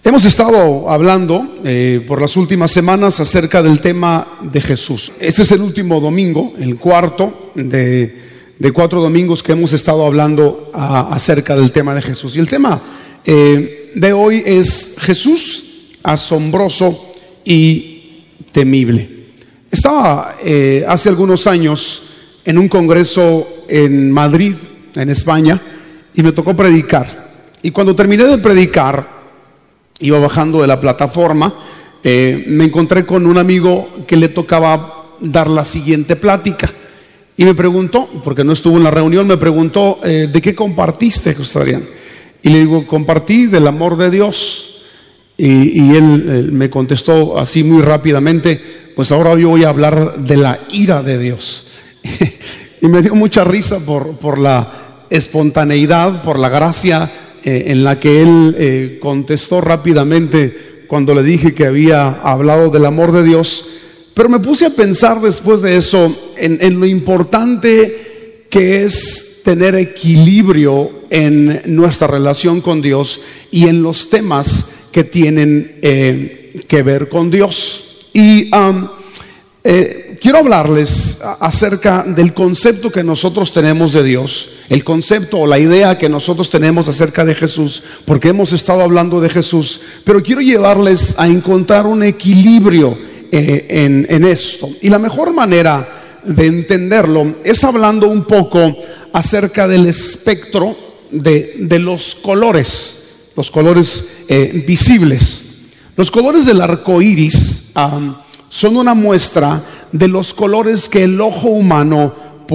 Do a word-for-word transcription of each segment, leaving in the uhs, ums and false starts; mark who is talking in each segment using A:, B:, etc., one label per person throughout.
A: Hemos estado hablando eh, por las últimas semanas acerca del tema de Jesús. Este es el último domingo, el cuarto de, de cuatro domingos que hemos estado hablando a, acerca del tema de Jesús. Y el tema eh, de hoy es Jesús asombroso y temible. Estaba eh, hace algunos años en un congreso en Madrid, en España, y me tocó predicar. Y cuando terminé de predicar, iba bajando de la plataforma, eh, me encontré con un amigo que le tocaba dar la siguiente plática. Y me preguntó, porque no estuvo en la reunión, me preguntó, eh, ¿de qué compartiste, José Adrián? Y le digo, compartí del amor de Dios. Y, y él, él me contestó así muy rápidamente, pues ahora yo voy a hablar de la ira de Dios. Y me dio mucha risa por, por la espontaneidad, por la gracia Eh, en la que él eh, contestó rápidamente cuando le dije que había hablado del amor de Dios. Pero me puse a pensar después de eso en, en lo importante que es tener equilibrio en nuestra relación con Dios y en los temas que tienen eh, que ver con Dios. Y um, eh, quiero hablarles acerca del concepto que nosotros tenemos de Dios, el concepto o la idea que nosotros tenemos acerca de Jesús, porque hemos estado hablando de Jesús, pero quiero llevarles a encontrar un equilibrio eh, en, en esto. Y la mejor manera de entenderlo es hablando un poco acerca del espectro de, de los colores, los colores eh, visibles. Los colores del arco iris um, son una muestra de los colores que el ojo humano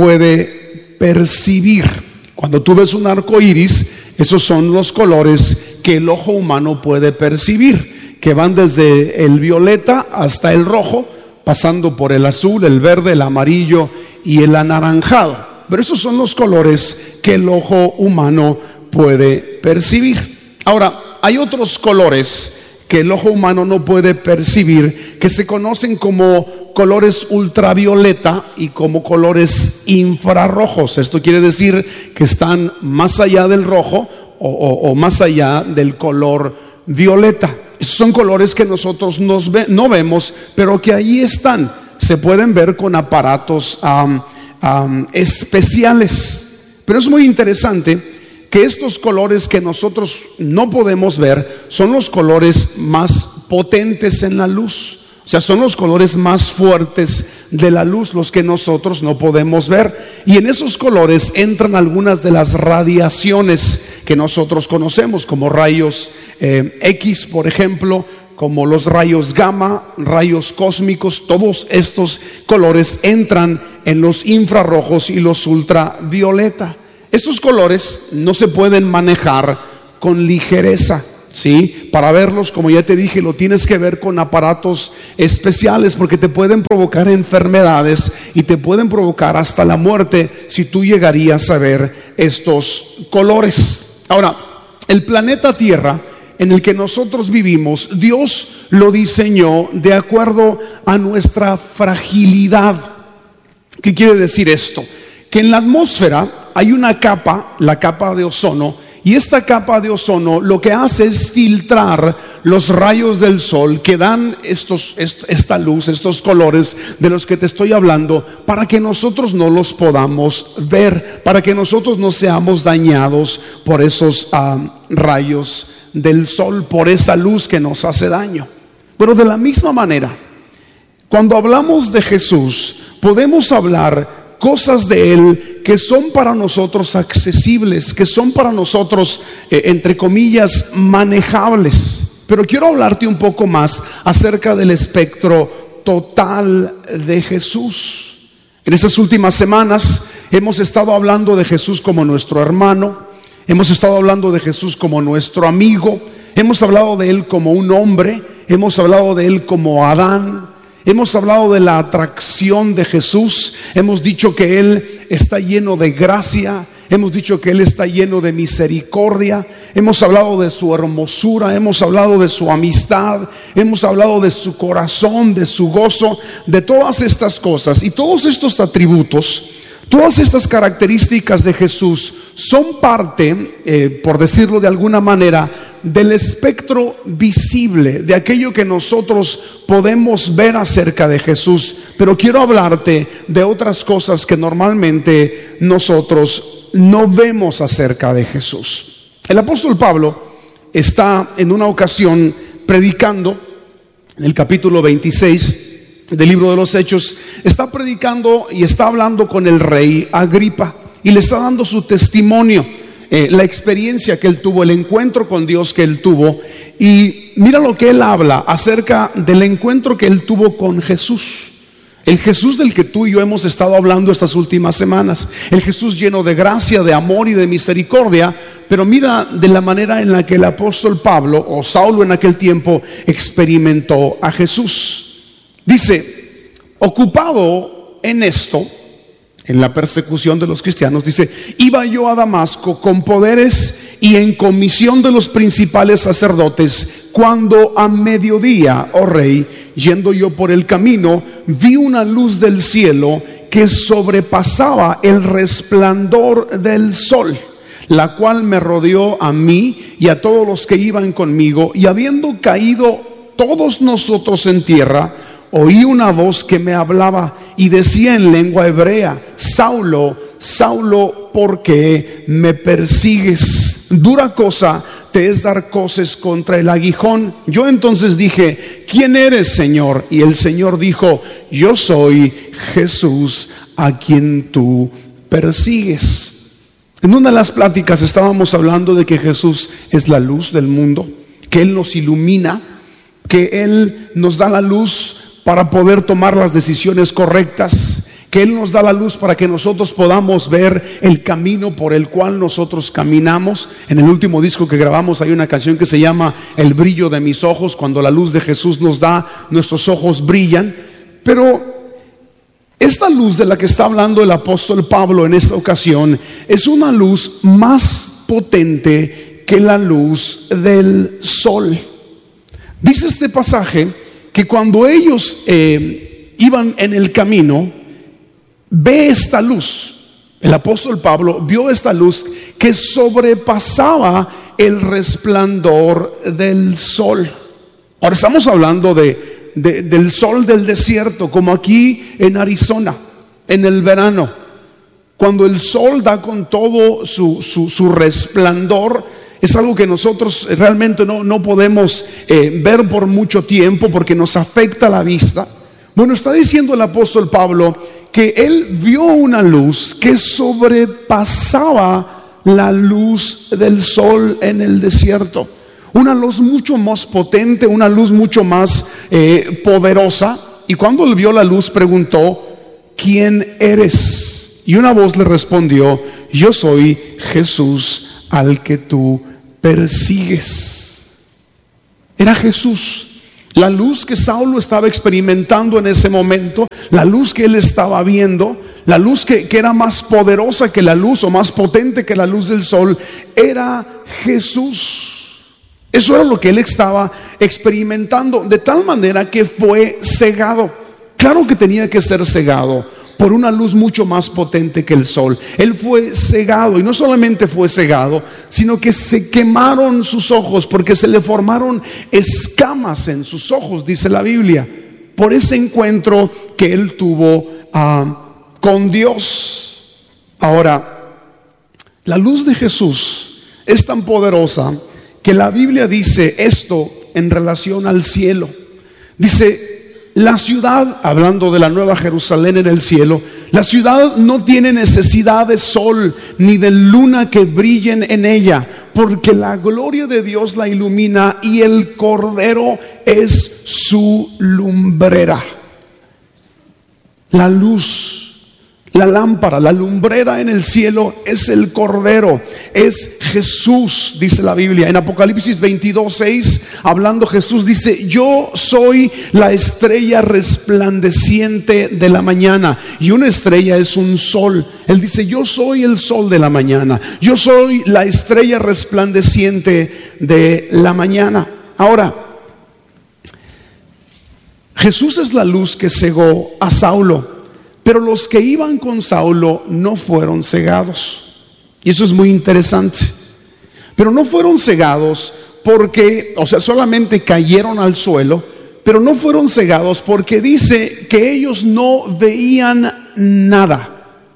A: puede percibir. Cuando tú ves un arco iris, esos son los colores que el ojo humano puede percibir, que van desde el violeta hasta el rojo, pasando por el azul, el verde, el amarillo y el anaranjado. Pero esos son los colores que el ojo humano puede percibir. Ahora, hay otros colores que el ojo humano no puede percibir, que se conocen como colores ultravioleta y como colores infrarrojos. Esto quiere decir que están más allá del rojo o, o, o más allá del color violeta. Estos son colores que nosotros nos ve, no vemos, pero que ahí están. Se pueden ver con aparatos um, um, especiales. Pero es muy interesante que estos colores que nosotros no podemos ver son los colores más potentes en la luz. O sea, son los colores más fuertes de la luz, los que nosotros no podemos ver. Y en esos colores entran algunas de las radiaciones que nosotros conocemos, como rayos eh, X, por ejemplo, como los rayos gamma, rayos cósmicos. Todos estos colores entran en los infrarrojos y los ultravioleta. Estos colores no se pueden manejar con ligereza, ¿sí? Para verlos, como ya te dije, lo tienes que ver con aparatos especiales, porque te pueden provocar enfermedades y te pueden provocar hasta la muerte si tú llegarías a ver estos colores. Ahora, el planeta Tierra en el que nosotros vivimos, Dios lo diseñó de acuerdo a nuestra fragilidad. ¿Qué quiere decir esto? Que en la atmósfera hay una capa, la capa de ozono, y esta capa de ozono lo que hace es filtrar los rayos del sol que dan estos, esta luz, estos colores de los que te estoy hablando, para que nosotros no los podamos ver, para que nosotros no seamos dañados por esos uh, rayos del sol, por esa luz que nos hace daño. Pero de la misma manera, cuando hablamos de Jesús, podemos hablar cosas de Él que son para nosotros accesibles, que son para nosotros, eh, entre comillas, manejables. Pero quiero hablarte un poco más acerca del espectro total de Jesús. En estas últimas semanas hemos estado hablando de Jesús como nuestro hermano, hemos estado hablando de Jesús como nuestro amigo, hemos hablado de Él como un hombre, hemos hablado de Él como Adán. Hemos hablado de la atracción de Jesús, hemos dicho que Él está lleno de gracia, hemos dicho que Él está lleno de misericordia, hemos hablado de su hermosura, hemos hablado de su amistad, hemos hablado de su corazón, de su gozo, de todas estas cosas. Y todos estos atributos, todas estas características de Jesús son parte, eh, por decirlo de alguna manera, del espectro visible, de aquello que nosotros podemos ver acerca de Jesús, pero quiero hablarte de otras cosas que normalmente nosotros no vemos acerca de Jesús. El apóstol Pablo está en una ocasión predicando, en el capítulo veintiséis del libro de los Hechos, está predicando y está hablando con el rey Agripa y le está dando su testimonio. Eh, la experiencia que él tuvo, el encuentro con Dios que él tuvo, y mira lo que él habla acerca del encuentro que él tuvo con Jesús, el Jesús del que tú y yo hemos estado hablando estas últimas semanas, el Jesús lleno de gracia, de amor y de misericordia. Pero mira de la manera en la que el apóstol Pablo, o Saulo en aquel tiempo, experimentó a Jesús. Dice, ocupado en esto, en la persecución de los cristianos, dice, iba yo a Damasco con poderes y en comisión de los principales sacerdotes, cuando a mediodía, oh rey, yendo yo por el camino, vi una luz del cielo que sobrepasaba el resplandor del sol, la cual me rodeó a mí y a todos los que iban conmigo, y habiendo caído todos nosotros en tierra, oí una voz que me hablaba y decía en lengua hebrea, Saulo, Saulo, ¿por qué me persigues? Dura cosa te es dar coces contra el aguijón. Yo entonces dije, ¿quién eres, Señor? Y el Señor dijo, yo soy Jesús a quien tú persigues. En una de las pláticas estábamos hablando de que Jesús es la luz del mundo, que Él nos ilumina, que Él nos da la luz para poder tomar las decisiones correctas, que Él nos da la luz para que nosotros podamos ver el camino por el cual nosotros caminamos. En el último disco que grabamos hay una canción que se llama El brillo de mis ojos. Cuando la luz de Jesús nos da, nuestros ojos brillan. Pero esta luz de la que está hablando el apóstol Pablo en esta ocasión es una luz más potente que la luz del sol. Dice este pasaje que cuando ellos eh, iban en el camino, ve esta luz. El apóstol Pablo vio esta luz que sobrepasaba el resplandor del sol. Ahora estamos hablando de, de, del sol del desierto, como aquí en Arizona, en el verano, cuando el sol da con todo su, su, su resplandor. Es algo que nosotros realmente no, no podemos eh, ver por mucho tiempo porque nos afecta la vista. Bueno, está diciendo el apóstol Pablo que él vio una luz que sobrepasaba la luz del sol en el desierto. Una luz mucho más potente, una luz mucho más eh, poderosa. Y cuando él vio la luz preguntó, ¿quién eres? Y una voz le respondió, yo soy Jesús al que tú persigues. Era Jesús, la luz que Saulo estaba experimentando en ese momento, la luz que él estaba viendo, la luz que, que era más poderosa que la luz o más potente que la luz del sol, era Jesús. Eso era lo que él estaba experimentando, de tal manera que fue cegado. Claro que tenía que ser cegado por una luz mucho más potente que el sol. Él fue cegado, y no solamente fue cegado, sino que se quemaron sus ojos, porque se le formaron escamas en sus ojos, dice la Biblia, por ese encuentro que él tuvo uh, con Dios. Ahora, la luz de Jesús es tan poderosa que la Biblia dice esto en relación al cielo. Dice, la ciudad, hablando de la nueva Jerusalén en el cielo, la ciudad no tiene necesidad de sol ni de luna que brillen en ella, porque la gloria de Dios la ilumina y el Cordero es su lumbrera. La luz, la lámpara, la lumbrera en el cielo es el Cordero, es Jesús, dice la Biblia. En Apocalipsis veintidós seis, hablando Jesús dice, yo soy la estrella resplandeciente de la mañana. Y una estrella es un sol. Él dice, yo soy el sol de la mañana, yo soy la estrella resplandeciente de la mañana. Ahora, Jesús es la luz que cegó a Saulo, pero los que iban con Saulo no fueron cegados. Y eso es muy interesante. Pero no fueron cegados porque, o sea, solamente cayeron al suelo, pero no fueron cegados porque dice que ellos no veían nada.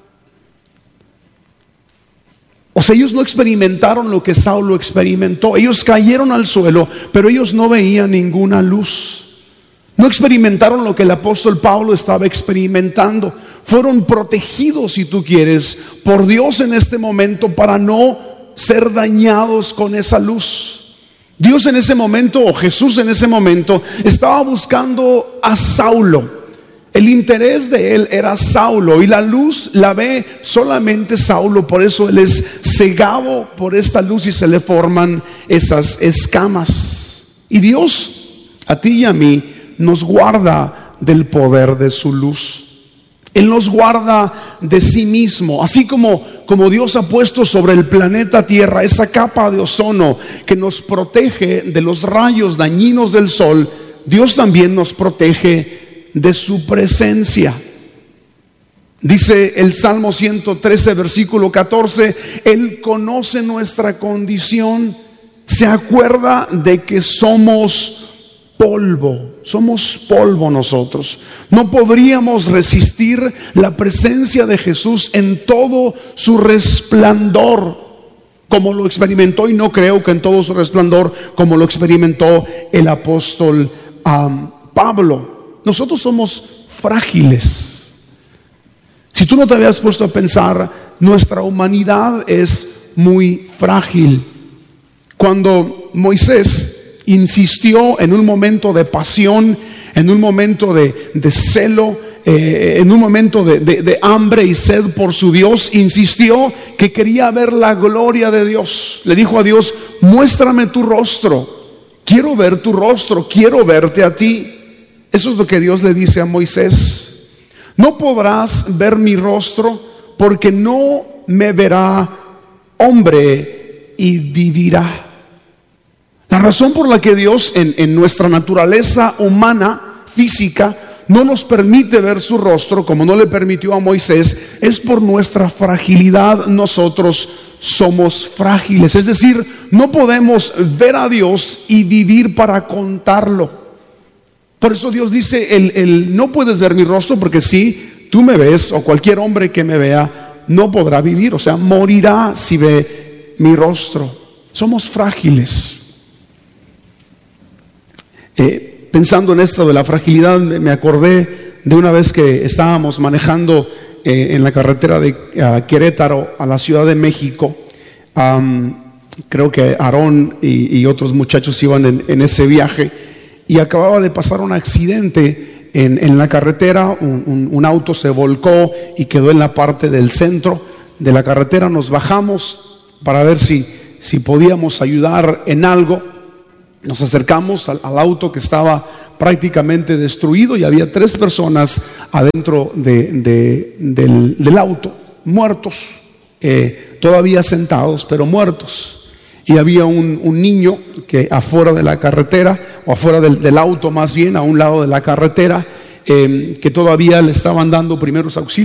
A: O sea, ellos no experimentaron lo que Saulo experimentó. Ellos cayeron al suelo, pero ellos no veían ninguna luz. No experimentaron lo que el apóstol Pablo estaba experimentando. Fueron protegidos, si tú quieres, por Dios en este momento para no ser dañados con esa luz. Dios en ese momento, o Jesús en ese momento, estaba buscando a Saulo. El interés de él era Saulo, y la luz la ve solamente Saulo. Por eso él es cegado por esta luz y se le forman esas escamas. Y Dios, a ti y a mí, nos guarda del poder de su luz. Él nos guarda de sí mismo. Así como, como Dios ha puesto sobre el planeta Tierra esa capa de ozono que nos protege de los rayos dañinos del sol, Dios también nos protege de su presencia. Dice el Salmo ciento trece, versículo catorce: Él conoce nuestra condición, se acuerda de que somos polvo. Somos polvo nosotros. No podríamos resistir la presencia de Jesús en todo su resplandor, como lo experimentó, y no creo que en todo su resplandor como lo experimentó el apóstol um, Pablo. Nosotros somos frágiles. Si tú no te habías puesto a pensar, nuestra humanidad es muy frágil. Cuando Moisés insistió en un momento de pasión, en un momento de, de celo, eh, en un momento de, de, de hambre y sed por su Dios, insistió que quería ver la gloria de Dios. Le dijo a Dios: muéstrame tu rostro, quiero ver tu rostro, quiero verte a ti. Eso es lo que Dios le dice a Moisés: no podrás ver mi rostro, porque no me verá hombre y vivirá. La razón por la que Dios en, en nuestra naturaleza humana, física, no nos permite ver su rostro, como no le permitió a Moisés, es por nuestra fragilidad. Nosotros somos frágiles, es decir, no podemos ver a Dios y vivir para contarlo. Por eso Dios dice, el, el, no puedes ver mi rostro, porque si tú me ves, o cualquier hombre que me vea, no podrá vivir, o sea, morirá si ve mi rostro. Somos frágiles. Eh, pensando en esto de la fragilidad, me acordé de una vez que estábamos manejando eh, en la carretera de uh, Querétaro a la Ciudad de México. Um, creo que Aarón y, y otros muchachos iban en, en ese viaje, y acababa de pasar un accidente en, en la carretera. Un, un, un auto se volcó y quedó en la parte del centro de la carretera. Nos bajamos para ver si, si podíamos ayudar en algo. Nos acercamos al, al auto que estaba prácticamente destruido, y había tres personas adentro de, de, del, del auto, muertos, eh, todavía sentados, pero muertos. Y había un, un niño que afuera de la carretera, o afuera del, del auto más bien, a un lado de la carretera, eh, que todavía le estaban dando primeros auxilios.